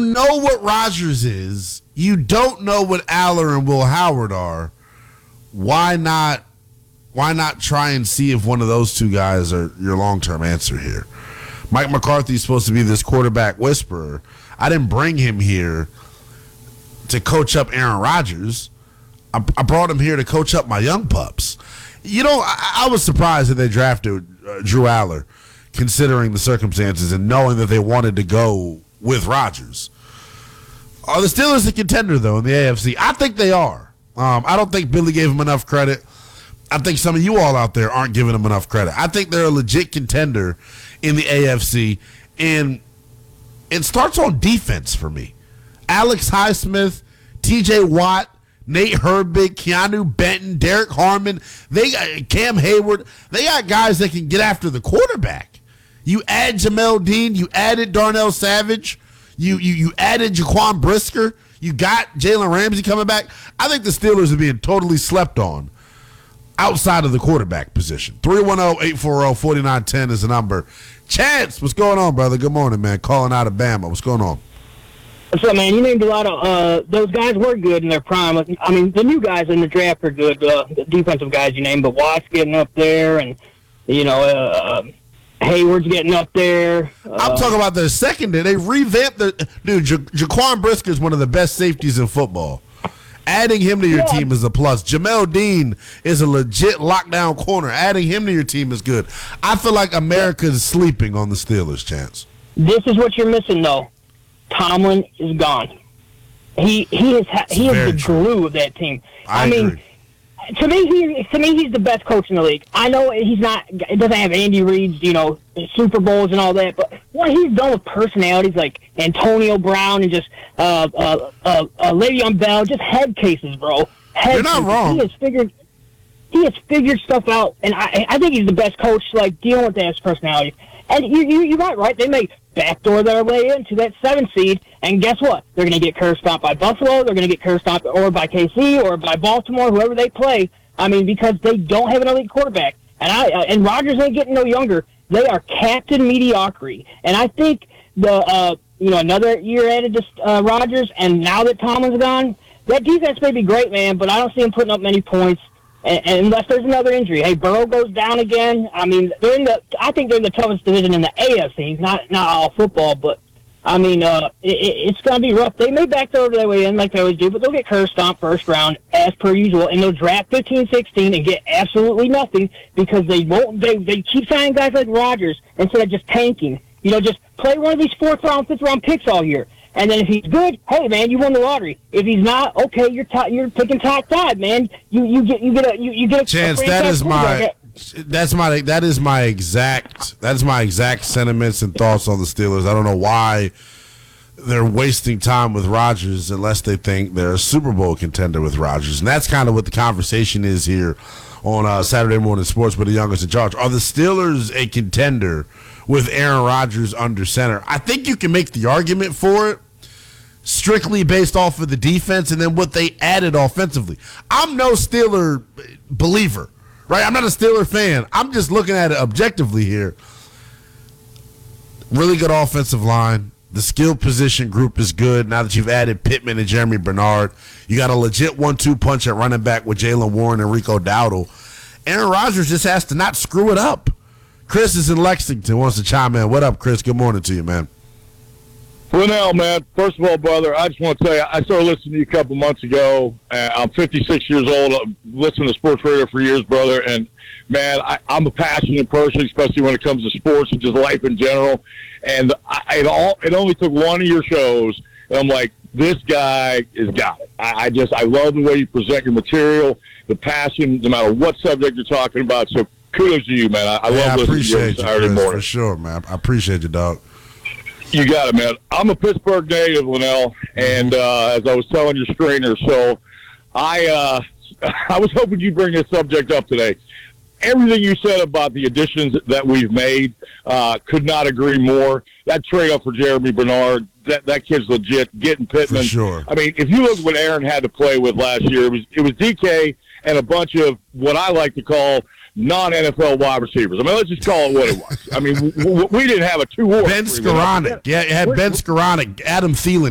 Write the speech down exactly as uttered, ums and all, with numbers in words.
know what Rodgers is. You don't know what Aller and Will Howard are. Why not? Why not try and see if one of those two guys are your long-term answer here? Mike McCarthy is supposed to be this quarterback whisperer. I didn't bring him here to coach up Aaron Rodgers. I, I brought him here to coach up my young pups. You know, I, I was surprised that they drafted uh, Drew Aller, considering the circumstances and knowing that they wanted to go with Rodgers. Are the Steelers a contender, though, in the A F C? I think they are. Um, I don't think Billy gave them enough credit. I think some of you all out there aren't giving them enough credit. I think they're a legit contender in the A F C, and it starts on defense for me. Alex Highsmith, T J Watt, Nate Herbig, Keanu Benton, Derek Harmon, they got Cam Hayward. They got guys that can get after the quarterback. You add Jamel Dean, you added Darnell Savage, you you you added Jaquan Brisker, you got Jalen Ramsey coming back. I think the Steelers are being totally slept on outside of the quarterback position. three one zero, eight four zero, four nine one zero is the number. Chance, what's going on, brother? Good morning, man. Calling out of Bama. What's going on? What's up, man? You named a lot of uh, those guys were good in their prime. I mean, the new guys in the draft are good. Uh, the defensive guys you named, but Watt's getting up there, and you know, uh, Hayward's getting up there. Uh, I'm talking about their secondary. They revamped the dude. Ja- Jaquan Brisker is one of the best safeties in football. Adding him to your yeah. team is a plus. Jamel Dean is a legit lockdown corner. Adding him to your team is good. I feel like America is sleeping on the Steelers, Chance. This is what you're missing, though. Tomlin is gone. He he is he is the true. glue of that team. I, I mean, agree. to me, he to me he's the best coach in the league. I know he's not. It doesn't have Andy Reid's, you know, Super Bowls and all that, but what he's done with personalities like Antonio Brown and just uh uh uh, uh Le'Veon Bell, just head cases, bro. Head You're not cases. wrong. He has figured. He has figured stuff out, and I I think he's the best coach, like dealing with that personality. And you you you're right, right? They may backdoor their way into that seven seed, and guess what? They're going to get curb stomped by Buffalo. They're going to get curb stomped or by K C or by Baltimore, whoever they play. I mean, because they don't have an elite quarterback, and I uh, and Rodgers ain't getting no younger. They are captain mediocrity, and I think the uh, you know another year added to uh, Rodgers, and now that Tomlin's gone, that defense may be great, man, but I don't see him putting up many points. And, and unless there's another injury. Hey, Burrow goes down again. I mean, they're in the. I think they're in the toughest division in the A F C. Not not all football, but I mean, uh, it, it's going to be rough. They may backdoor their way in like they always do, but they'll get curb stomped first round as per usual, and they'll draft fifteen, sixteen and get absolutely nothing because they won't. They they keep signing guys like Rodgers instead of just tanking. You know, just play one of these fourth round, fifth round picks all year. And then if he's good, hey man, you won the lottery. If he's not, okay, you're top, you're picking top five, man. You you get you get a you, you get a Chance. A that is my that's my that is my exact that is my exact sentiments and thoughts on the Steelers. I don't know why they're wasting time with Rodgers unless they think they're a Super Bowl contender with Rodgers, and that's kind of what the conversation is here on uh, Saturday Morning Sports with the youngest in charge. Are the Steelers a contender with Aaron Rodgers under center? I think you can make the argument for it strictly based off of the defense and then what they added offensively. I'm no Steeler believer, right? I'm not a Steeler fan. I'm just looking at it objectively here. Really good offensive line. The skill position group is good now that you've added Pittman and Jeremy Bernard. You got a legit one two punch at running back with Jaylen Warren and Rico Dowdle. Aaron Rodgers just has to not screw it up. Chris is in Lexington, wants to chime in. What up, Chris? Good morning to you, man. Linnell, man, first of all, brother, I just want to tell you, I started listening to you a couple months ago. Uh, I'm fifty-six years old. I've listened to sports radio for years, brother. And, man, I, I'm a passionate person, especially when it comes to sports and just life in general. And I, it, all, it only took one of your shows, and I'm like, this guy has got it. I, I just, I love the way you present your material, the passion, no matter what subject you're talking about. So kudos to you, man. I, I yeah, love I listening to you on Saturday Chris, morning. For sure, man. I appreciate you, dog. You got it, man. I'm a Pittsburgh native, Linnell, and uh, as I was telling your screener, so I uh, I was hoping you'd bring this subject up today. Everything you said about the additions that we've made, uh, could not agree more. That trade up for Jeremy Bernard, that that kid's legit. Getting Pittman, for sure. I mean, if you look at what Aaron had to play with last year, it was it was D K and a bunch of what I like to call non-N F L wide receivers. I mean, let's just call it what it was. I mean, we, we didn't have a two-horse. Ben Skowronek. Yeah, you had Ben Skowronek, Adam Thielen.